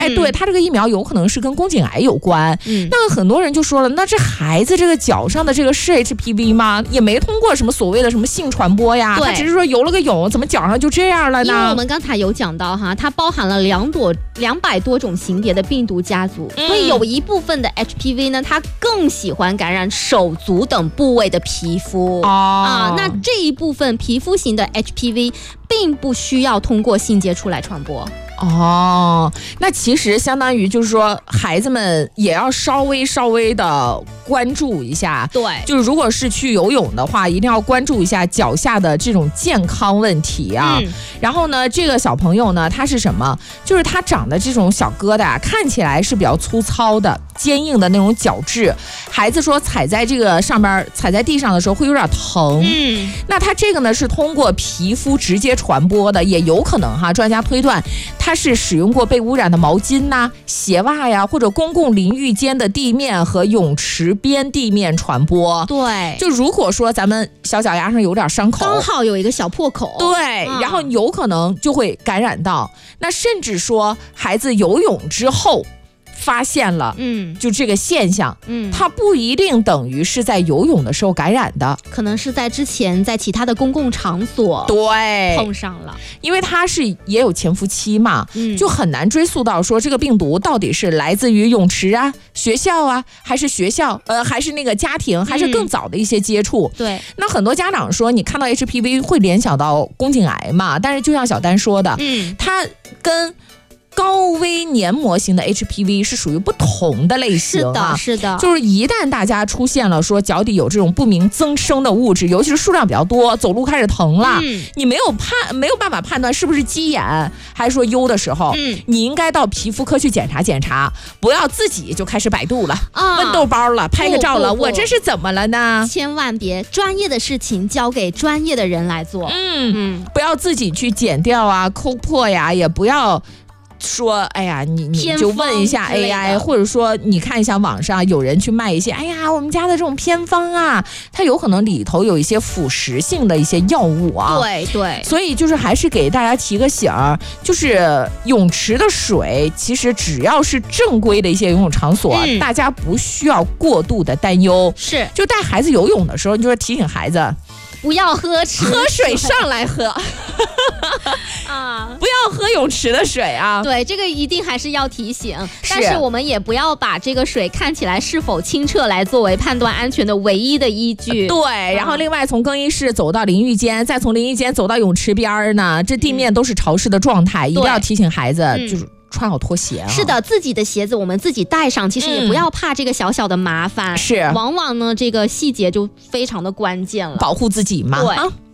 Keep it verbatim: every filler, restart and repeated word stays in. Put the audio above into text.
哎，对，他这个疫苗有可能是跟宫颈癌有关。嗯，那很多人就说了，那这孩子这个脚上的这个是 H P V 吗？也没通过什么所谓的什么性传播呀，他只是说游了个泳，怎么脚上就这样了呢？ 因为我们刚才有讲到哈，它包含了两朵两百多种型别的病毒家族，嗯、所以有一部分的 H P V 呢，它更喜欢感染手足等部位的皮肤。 哦、 啊，那这一部分皮肤型的 H P V 并不需要通过性接触来传播。 哦，那其实相当于就是说，孩子们也要稍微稍微的关注一下。 对， 就是如果是去游泳的话，一定要关注一下脚下的这种健康问题啊。嗯、然后呢，这个小朋友呢，他是什么？就是他长的这种小疙瘩，看起来是比较粗糙的、坚硬的那种角质。孩子说踩在这个上边、踩在地上的时候会有点疼。嗯，那他这个呢是通过皮肤直接传播的，也有可能哈，专家推断他。它是使用过被污染的毛巾呐、啊、鞋袜呀，或者公共淋浴间的地面和泳池边地面传播。 对， 就如果说咱们小脚丫上有点伤口， 刚好有一个小破口， 对，嗯、然后有可能就会感染到。那甚至说孩子游泳之后发现了，嗯，就这个现象，嗯，它不一定等于是在游泳的时候感染的， 可能是在之前在其他的公共场所对碰上了， 因为它是也有潜伏期嘛，嗯，就很难追溯到说这个病毒到底是来自于泳池啊、学校啊，还是学校，呃，还是那个家庭，还是更早的一些接触。嗯、 对， 那很多家长说，你看到 H P V 会联想到宫颈癌嘛？但是就像小丹说的，嗯，它跟高危黏膜型的 H P V 是属于不同的类型啊， 是的，是的， 就是一旦大家出现了说脚底有这种不明增生的物质，尤其是数量比较多，走路开始疼了，嗯、你没有判没有办法判断是不是鸡眼还是说疣的时候，嗯、你应该到皮肤科去检查检查，不要自己就开始百度了，啊、问豆包了，拍个照了，我这是怎么了呢？ 千万别，专业的事情交给专业的人来做， 嗯嗯，不要自己去剪掉啊、抠破呀，也不要。说，哎呀，你你就问一下 A I， 或者说你看一下网上有人去卖一些，哎呀，我们家的这种偏方啊，它有可能里头有一些腐蚀性的一些药物啊。 对对， 所以就是还是给大家提个醒儿，就是泳池的水，其实只要是正规的一些游泳场所，嗯、大家不需要过度的担忧。 是， 就带孩子游泳的时候，你就提醒孩子。 不要喝池喝水上来喝啊！不要喝泳池的水啊！ 对，这个一定还是要提醒。但是我们也不要把这个水看起来是否清澈来作为判断安全的唯一的依据。 对，然后另外从更衣室走到淋浴间，再从淋浴间走到泳池边呢，这地面都是潮湿的状态，嗯、一定要提醒孩子，嗯、就是。穿好拖鞋啊！ 是的，自己的鞋子我们自己带上，其实也不要怕这个小小的麻烦。 是、 嗯，往往呢这个细节就非常的关键了， 保护自己嘛。 对。 啊